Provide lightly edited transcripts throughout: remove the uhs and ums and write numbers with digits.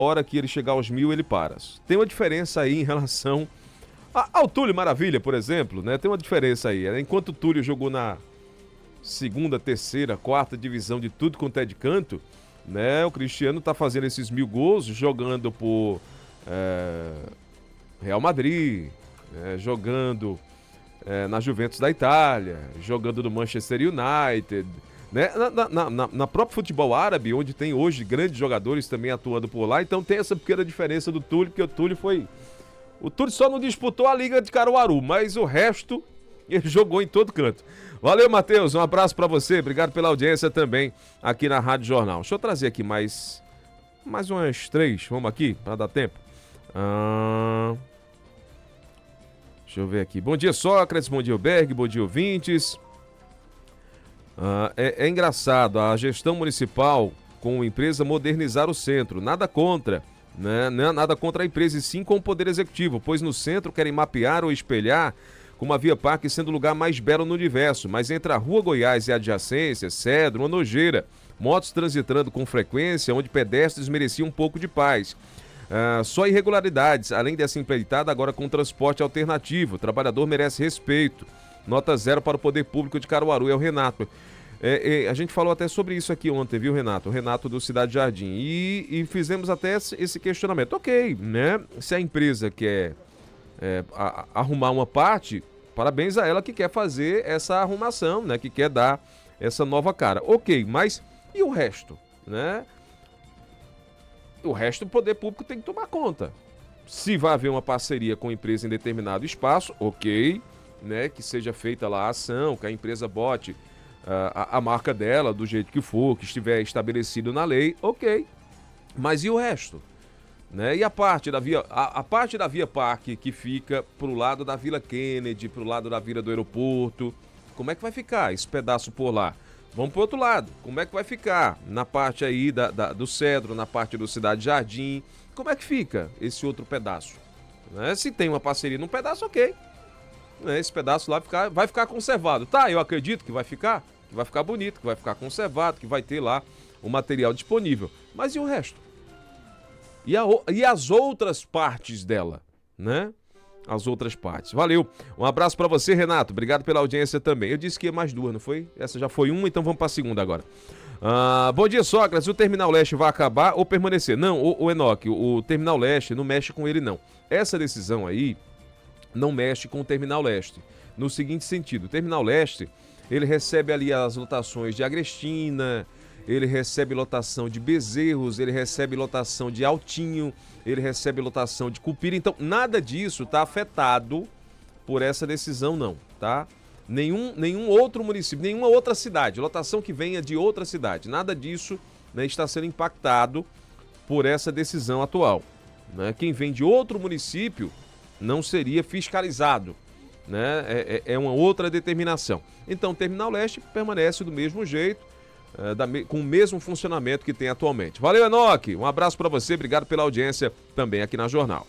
hora que ele chegar aos 1.000, ele para. Tem uma diferença aí em relação ao Túlio Maravilha, por exemplo, né? Tem uma diferença aí. Enquanto o Túlio jogou na segunda, terceira, quarta divisão de tudo quanto é de canto, né? O Cristiano tá fazendo esses 1.000 gols, jogando por Real Madrid, jogando na Juventus da Itália, jogando no Manchester United, né? Na próprio futebol árabe, onde tem hoje grandes jogadores também atuando por lá. Então tem essa pequena diferença do Túlio, porque o Túlio só não disputou a Liga de Caruaru, mas o resto ele jogou em todo canto. Valeu, Matheus, um abraço pra você, obrigado pela audiência também aqui na Rádio Jornal. Deixa eu trazer aqui mais umas 3, vamos aqui, para dar tempo. Deixa eu ver aqui. Bom dia, Sócrates, bom dia, Berg, bom dia, ouvintes. É engraçado, a gestão municipal com a empresa modernizar o centro, nada contra, né? Nada contra a empresa, e sim com o Poder Executivo, pois no centro querem mapear ou espelhar como a Via Parque sendo o lugar mais belo no universo, mas entre a Rua Goiás e a adjacência, Cedro, uma nojeira, motos transitando com frequência, onde pedestres mereciam um pouco de paz. Só irregularidades, além dessa empreitada agora com transporte alternativo, o trabalhador merece respeito. Nota 0 para o Poder Público de Caruaru, é o Renato. A gente falou até sobre isso aqui ontem, viu, Renato? O Renato do Cidade Jardim. E fizemos até esse questionamento. Ok, né? Se a empresa quer arrumar uma parte, parabéns a ela que quer fazer essa arrumação, né? Que quer dar essa nova cara. Ok, mas e o resto, né? O resto o Poder Público tem que tomar conta. Se vai haver uma parceria com a empresa em determinado espaço, ok, né, que seja feita lá a ação, que a empresa bote a marca dela do jeito que for, que estiver estabelecido na lei, ok. Mas e o resto? Né? E a parte da Via Parque que fica pro lado da Vila Kennedy, pro lado da Vila do Aeroporto, como é que vai ficar esse pedaço por lá? Vamos pro outro lado, como é que vai ficar na parte aí do Cedro, na parte do Cidade Jardim, como é que fica esse outro pedaço? Né? Se tem uma parceria num pedaço, ok. Esse pedaço lá vai ficar conservado. Tá, eu acredito que vai ficar bonito, que vai ficar conservado, que vai ter lá o material disponível. Mas e o resto? E as outras partes dela, né? As outras partes. Valeu. Um abraço pra você, Renato. Obrigado pela audiência também. Eu disse que ia mais 2, não foi? Essa já foi uma, então vamos pra segunda agora. Bom dia, Sócrates. O Terminal Leste vai acabar ou permanecer? Não, o Enoque, o Terminal Leste não mexe com ele, não. Essa decisão aí não mexe com o Terminal Leste. No seguinte sentido, o Terminal Leste, ele recebe ali as lotações de Agrestina, ele recebe lotação de Bezerros, ele recebe lotação de Altinho, ele recebe lotação de Cupira. Então, nada disso está afetado por essa decisão, não, tá? Nenhum outro município, nenhuma outra cidade, lotação que venha de outra cidade, nada disso, né, está sendo impactado por essa decisão atual. Né? Quem vem de outro município não seria fiscalizado, né? É uma outra determinação. Então, o Terminal Leste permanece do mesmo jeito, com o mesmo funcionamento que tem atualmente. Valeu, Enoque, um abraço para você, obrigado pela audiência também aqui na Jornal.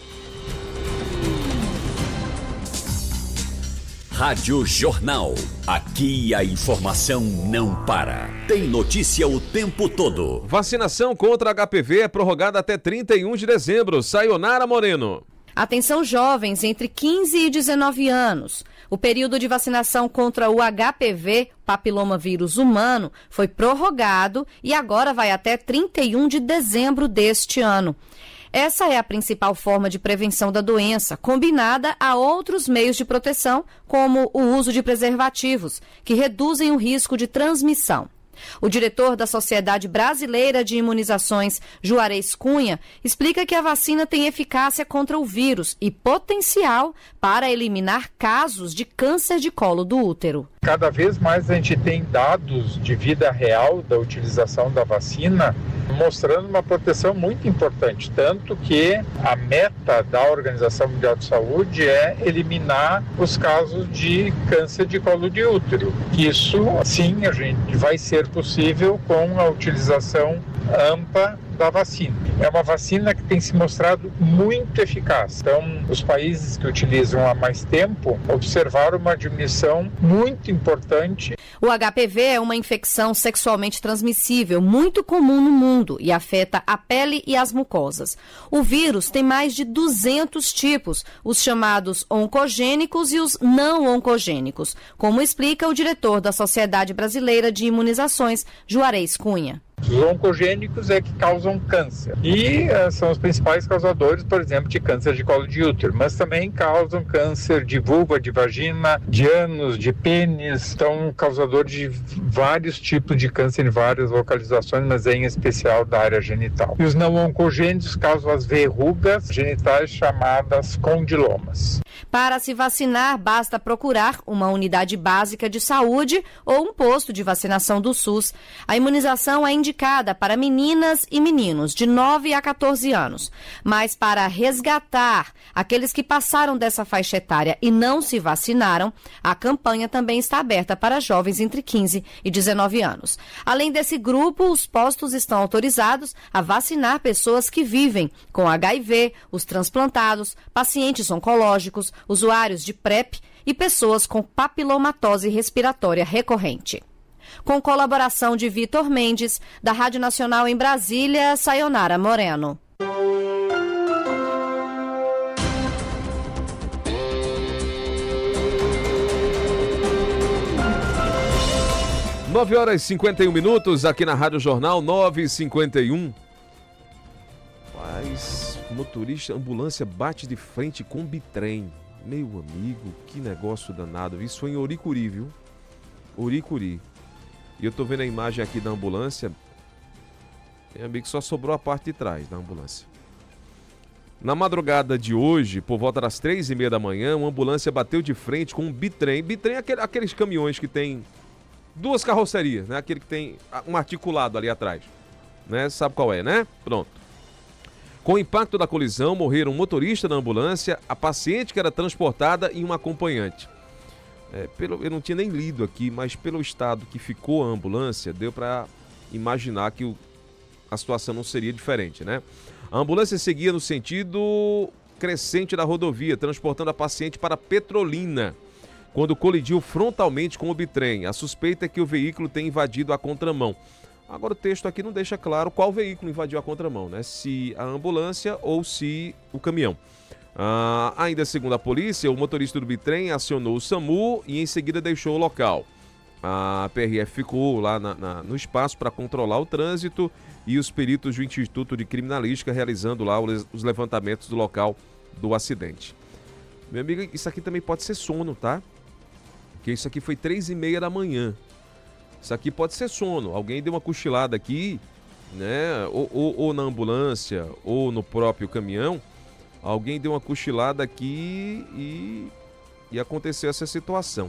Rádio Jornal, aqui a informação não para. Tem notícia o tempo todo. Vacinação contra HPV é prorrogada até 31 de dezembro. Sayonara Moreno. Atenção, jovens entre 15 e 19 anos. O período de vacinação contra o HPV, papilomavírus humano, foi prorrogado e agora vai até 31 de dezembro deste ano. Essa é a principal forma de prevenção da doença, combinada a outros meios de proteção, como o uso de preservativos, que reduzem o risco de transmissão. O diretor da Sociedade Brasileira de Imunizações, Juarez Cunha, explica que a vacina tem eficácia contra o vírus e potencial para eliminar casos de câncer de colo do útero. Cada vez mais a gente tem dados de vida real da utilização da vacina, mostrando uma proteção muito importante, tanto que a meta da Organização Mundial de Saúde é eliminar os casos de câncer de colo de útero. Isso, sim, a gente vai ser possível com a utilização ampla da vacina. É uma vacina que tem se mostrado muito eficaz. Então, os países que utilizam há mais tempo observaram uma diminuição muito importante. O HPV é uma infecção sexualmente transmissível muito comum no mundo e afeta a pele e as mucosas. O vírus tem mais de 200 tipos, os chamados oncogênicos e os não oncogênicos, como explica o diretor da Sociedade Brasileira de Imunizações, Juarez Cunha. Os oncogênicos é que causam câncer e são os principais causadores, por exemplo, de câncer de colo de útero, mas também causam câncer de vulva, de vagina, de ânus, de pênis, são causadores de vários tipos de câncer em várias localizações, mas em especial da área genital. E os não oncogênicos causam as verrugas genitais chamadas condilomas. Para se vacinar, basta procurar uma unidade básica de saúde ou um posto de vacinação do SUS. A imunização é indicada para meninas e meninos de 9 a 14 anos. Mas para resgatar aqueles que passaram dessa faixa etária e não se vacinaram, a campanha também está aberta para jovens entre 15 e 19 anos. Além desse grupo, os postos estão autorizados a vacinar pessoas que vivem com HIV, os transplantados, pacientes oncológicos, usuários de PrEP e pessoas com papilomatose respiratória recorrente. Com colaboração de Vitor Mendes, da Rádio Nacional em Brasília, Sayonara Moreno. 9h51 aqui na Rádio Jornal, 9h51. Mas motorista, ambulância bate de frente com bitrem. Meu amigo, que negócio danado. Isso foi em Oricuri, viu? Oricuri. E eu tô vendo a imagem aqui da ambulância. Meu amigo, só sobrou a parte de trás da ambulância. Na madrugada de hoje, por volta das 3h30 da manhã, uma ambulância bateu de frente com um bitrem. Bitrem é aqueles caminhões que tem duas carrocerias, né? Aquele que tem um articulado ali atrás, né? Sabe qual é, né? Pronto. Com o impacto da colisão, morreram um motorista da ambulância, a paciente que era transportada e um acompanhante. Eu não tinha nem lido aqui, mas pelo estado que ficou a ambulância, deu para imaginar que a situação não seria diferente, né? A ambulância seguia no sentido crescente da rodovia, transportando a paciente para Petrolina, quando colidiu frontalmente com o bitrem. A suspeita é que o veículo tenha invadido a contramão. Agora o texto aqui não deixa claro qual veículo invadiu a contramão, né? Se a ambulância ou se o caminhão. Ainda segundo a polícia, o motorista do bitrem acionou o SAMU e em seguida deixou o local. A PRF ficou lá no espaço para controlar o trânsito e os peritos do Instituto de Criminalística realizando lá os levantamentos do local do acidente. Meu amigo, isso aqui também pode ser sono, tá? Porque isso aqui foi 3h30 da manhã. Isso aqui pode ser sono. Alguém deu uma cochilada aqui, né? Ou na ambulância, ou no próprio caminhão. Alguém deu uma cochilada aqui e aconteceu essa situação.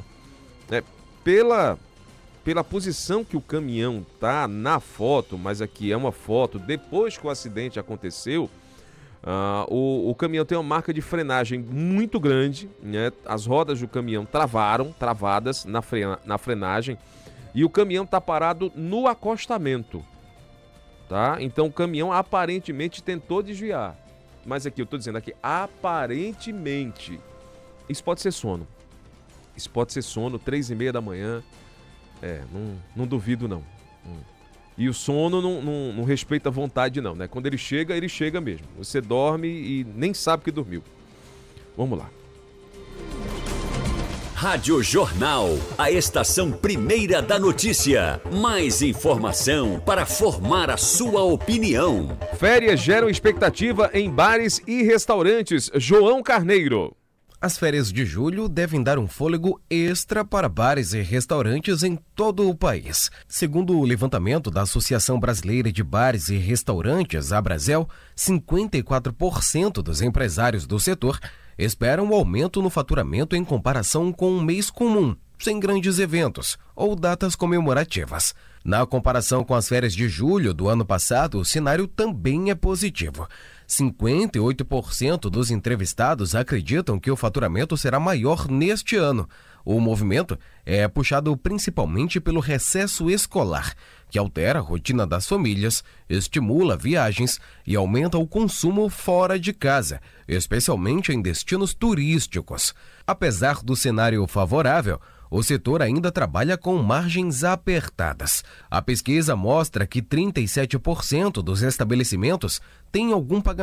Pela posição que o caminhão tá na foto, mas aqui é uma foto depois que o acidente aconteceu, o caminhão tem uma marca de frenagem muito grande, né? As rodas do caminhão travadas na frenagem, e o caminhão está parado no acostamento, tá? Então o caminhão aparentemente tentou desviar, mas aqui eu estou dizendo aqui, aparentemente, isso pode ser sono. Isso pode ser sono, 3h30 da manhã, não duvido não. E o sono não respeita a vontade não, né? Quando ele chega mesmo. Você dorme e nem sabe que dormiu. Vamos lá. Rádio Jornal, a estação primeira da notícia. Mais informação para formar a sua opinião. Férias geram expectativa em bares e restaurantes. João Carneiro. As férias de julho devem dar um fôlego extra para bares e restaurantes em todo o país. Segundo o levantamento da Associação Brasileira de Bares e Restaurantes, Abrasel, 54% dos empresários do setor esperam um aumento no faturamento em comparação com um mês comum, sem grandes eventos ou datas comemorativas. Na comparação com as férias de julho do ano passado, o cenário também é positivo. 58% dos entrevistados acreditam que o faturamento será maior neste ano. O movimento é puxado principalmente pelo recesso escolar, que altera a rotina das famílias, estimula viagens e aumenta o consumo fora de casa, especialmente em destinos turísticos. Apesar do cenário favorável, o setor ainda trabalha com margens apertadas. A pesquisa mostra que 37% dos estabelecimentos têm algum pagamento